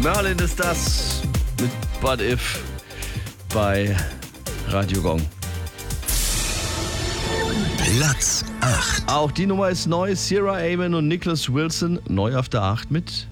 Merlin ist das mit But If bei Radio Gong. Platz 8. Auch die Nummer ist neu. Sierra Eamon und Nicholas Wilson neu auf der 8 mit